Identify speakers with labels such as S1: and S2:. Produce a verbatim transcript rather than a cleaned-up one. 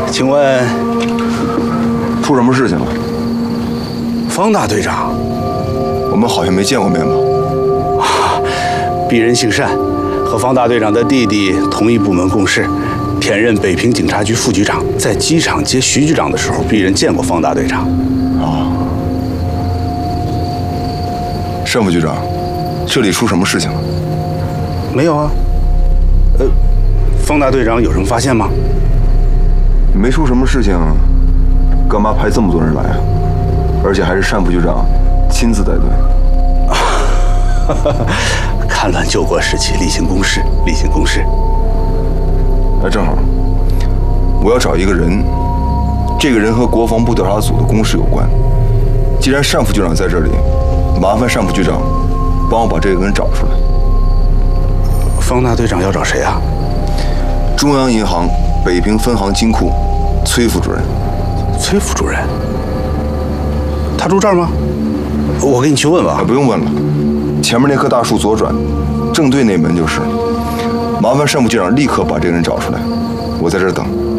S1: 请问
S2: 出什么事情了？
S1: 方大队长，
S2: 我们好像没见过面吧？
S1: 鄙人姓单，和方大队长的弟弟同一部门共事，填任北平警察局副局长。在机场接徐局长的时候，鄙人见过方大队长。
S2: 啊，单副局长，这里出什么事情了？
S1: 没有啊。呃，方大队长有什么发现吗？
S2: 没出什么事情，干嘛派这么多人来啊？而且还是单副局长亲自带队。
S1: 看乱救国时期，例行公事，例行公事。
S2: 哎，正好，我要找一个人，这个人和国防部调查组的公事有关。既然单副局长在这里，麻烦单副局长帮我把这个人找出来。
S1: 方大队长要找谁啊？
S2: 中央银行北平分行金库崔副主任。
S1: 崔副主任，他住这儿吗？我给你去问问啊。
S2: 不用问了，前面那棵大树左转，正对那门就是。麻烦单副局长立刻把这个人找出来，我在这儿等。